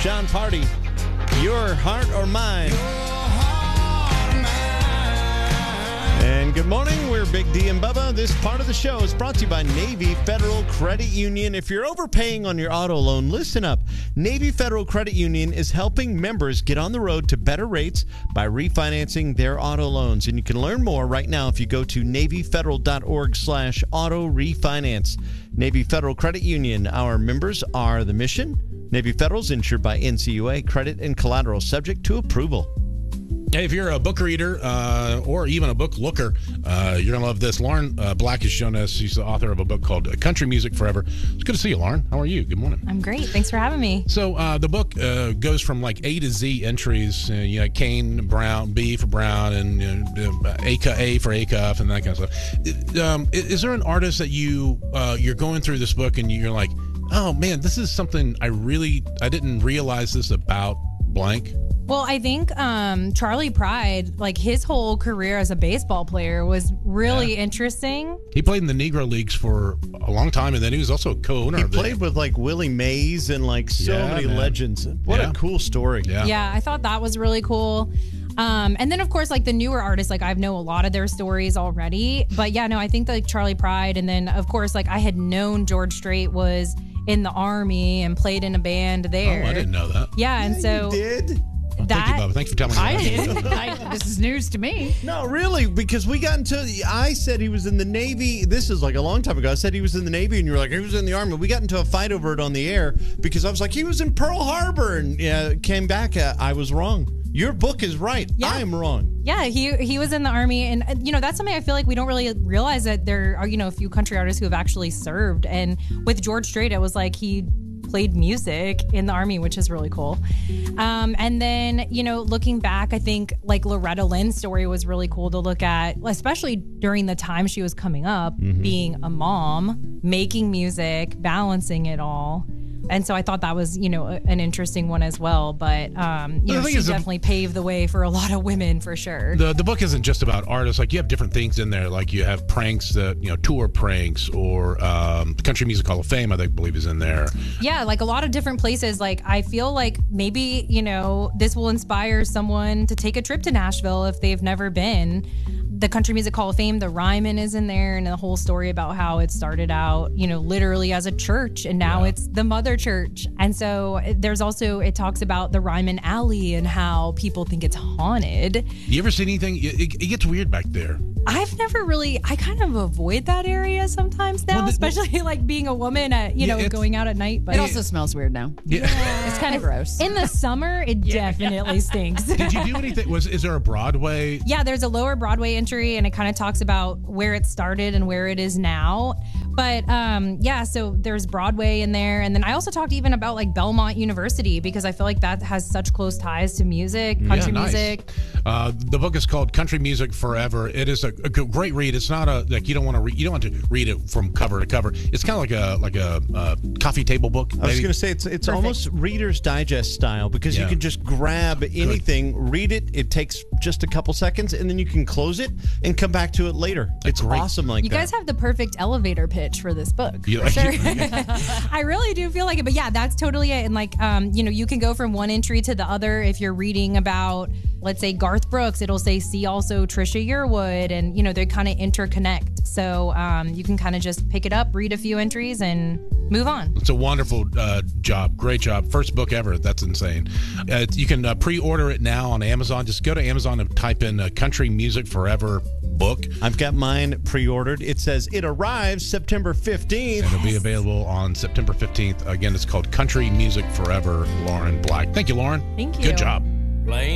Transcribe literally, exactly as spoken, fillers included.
John Party, Your Heart or Mine. And good morning, we're Big D and Bubba. This part of the show is brought to you by Navy Federal Credit Union. If you're overpaying on your auto loan, listen up. Navy Federal Credit Union is helping members get on the road to better rates by refinancing their auto loans. And you can learn more right now if you go to NavyFederal.org slash auto refinance. Navy Federal Credit Union, our members are the mission. Navy Federal is insured by N C U A, credit and collateral subject to approval. Hey, if you're a book reader uh, or even a book looker, uh, you're going to love this. Lauren uh, Black has shown us. She's the author of a book called Country Music Forever. It's good to see you, Lauren. How are you? Good morning. I'm great. Thanks for having me. So uh, the book uh, goes from like A to Z entries. Uh, you know, Kane, Brown, B for Brown, and you know, A, A for Acuff, and that kind of stuff. Um, is there an artist that you, uh, you're going through this book and you're like, oh, man, this is something I really, I didn't realize this about blank? Well, I think um, Charlie Pride, like his whole career as a baseball player was really yeah. interesting. He played in the Negro Leagues for a long time, and then he was also a co-owner. He of played the, with like Willie Mays and like so yeah, many man. legends. What yeah. a cool story. Yeah. yeah, I thought that was really cool. Um, and then, of course, like the newer artists, like I know a lot of their stories already. But yeah, no, I think like Charlie Pride. And then, of course, like I had known George Strait was in the Army and played in a band there. Oh, I didn't know that. Yeah, and Yeah, so you did. Well, that, thank you, Bubba. Thanks for telling me I that. did. I, this is news to me. No, really, because we got into. I said he was in the Navy. This is like a long time ago. I said he was in the Navy, and you were like, he was in the Army. We got into a fight over it on the air because I was like, he was in Pearl Harbor, and yeah, came back. Uh, I was wrong. Your book is right. Yeah. I am wrong. Yeah, he he was in the Army, and uh, you know that's something I feel like we don't really realize, that there are you know a few country artists who have actually served. And with George Strait, it was like he played music in the Army, which is really cool. Um, and then, you know, looking back, I think like Loretta Lynn's story was really cool to look at, especially during the time she was coming up, mm-hmm. being a mom, making music, balancing it all. And so I thought that was, you know, an interesting one as well. But, um, you know, she definitely paved the way for a lot of women, for sure. The the book isn't just about artists. Like, you have different things in there. Like, you have pranks that, you know, tour pranks, or um, the Country Music Hall of Fame, I think, believe is in there. Yeah, like a lot of different places. Like, I feel like maybe, you know, this will inspire someone to take a trip to Nashville if they've never been. The Country Music Hall of Fame, the Ryman is in there, and the whole story about how it started out, you know, literally as a church, and now yeah. it's the mother church. And so there's also, it talks about the Ryman Alley and how people think it's haunted. You ever see anything? It, it, it gets weird back there. I've never really, I kind of avoid that area sometimes now, well, the, especially well, like being a woman at, you yeah, know, going out at night. But it also smells weird now. Yeah. yeah. It's kind of gross. In the summer, it yeah. definitely stinks. Did you do anything? Was Is there a Broadway? Yeah, there's a lower Broadway entry, and it kind of talks about where it started and where it is now. But um, yeah, so there's Broadway in there. And then I also talked even about like Belmont University, because I feel like that has such close ties to music, country yeah, nice. music. Uh, the book is called Country Music Forever. It is a, a great read. It's not a, like, you don't want to read, you don't want to read it from cover to cover. It's kind of like a, like a uh, coffee table book. Maybe. I was going to say it's it's Perfect. almost Reader's Digest style, because yeah. you can just grab anything, Good. read it. It takes just a couple seconds, and then you can close it and come back to it later. It's great. awesome like you that. You guys have the perfect elevator pitch for this book. You, for sure. you, I really do feel like it. But yeah, that's totally it. And like, um, you know, you can go from one entry to the other. If you're reading about, let's say, Garth Brooks, it'll say, see also Trisha Yearwood. And, you know, they kind of interconnect. So um, you can kind of just pick it up, read a few entries, and move on. It's a wonderful uh, job. Great job. First book ever. That's insane. Uh, you can uh, pre-order it now on Amazon. Just go to Amazon and type in uh, Country Music Forever book. I've got mine pre-ordered. It says it arrives September fifteenth. And it'll be available on September fifteenth. Again, it's called Country Music Forever, Lauren Black. Thank you, Lauren. Thank you. Good job.